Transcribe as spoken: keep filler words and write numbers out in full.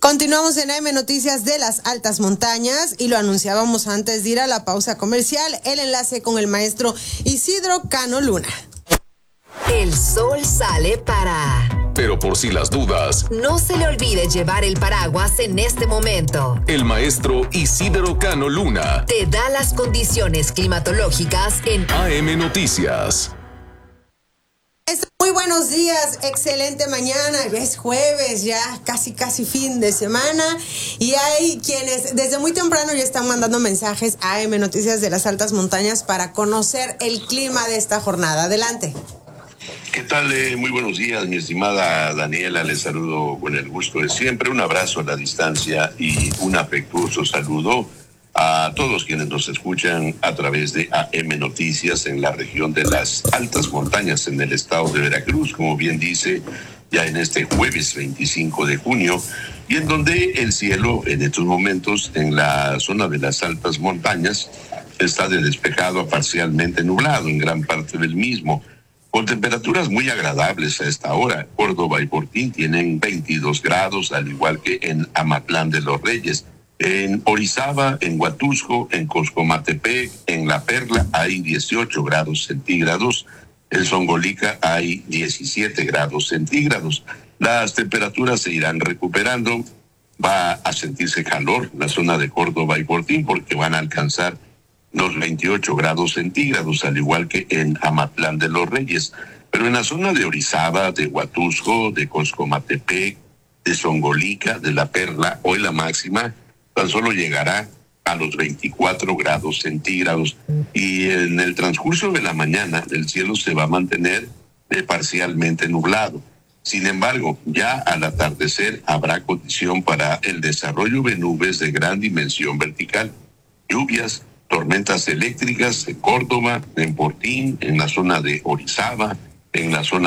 Continuamos en A M Noticias de las Altas Montañas y lo anunciábamos antes de ir a la pausa comercial, el enlace con el maestro Isidro Cano Luna. El sol sale para... Pero por si las dudas, no se le olvide llevar el paraguas en este momento. El maestro Isidro Cano Luna te da las condiciones climatológicas en A M Noticias. Muy buenos días, excelente mañana, ya es jueves, ya casi casi fin de semana y hay quienes desde muy temprano ya están mandando mensajes a A M Noticias de las Altas Montañas para conocer el clima de esta jornada. Adelante. ¿Qué tal? Eh, muy buenos días, mi estimada Daniela, les saludo con el gusto de siempre, un abrazo a la distancia y un afectuoso saludo a todos quienes nos escuchan a través de A M Noticias en la región de las Altas Montañas en el estado de Veracruz, como bien dice, ya en este jueves veinticinco de junio, y en donde el cielo en estos momentos en la zona de las Altas Montañas está de despejado a parcialmente nublado en gran parte del mismo, con temperaturas muy agradables a esta hora. Córdoba y Fortín tienen veintidós grados, al igual que en Amatlán de los Reyes. En Orizaba, en Huatusco, en Coscomatepec, en La Perla hay dieciocho grados centígrados. En Zongolica hay diecisiete grados centígrados. Las temperaturas se irán recuperando. Va a sentirse calor en la zona de Córdoba y Fortín porque van a alcanzar los veintiocho grados centígrados, al igual que en Amatlán de los Reyes. Pero en la zona de Orizaba, de Huatusco, de Coscomatepec, de Zongolica, de La Perla, hoy la máxima tan solo llegará a los veinticuatro grados centígrados y en el transcurso de la mañana el cielo se va a mantener eh, parcialmente nublado. Sin embargo, ya al atardecer habrá condición para el desarrollo de nubes de gran dimensión vertical, lluvias, tormentas eléctricas en Córdoba, en Fortín, en la zona de Orizaba, en la zona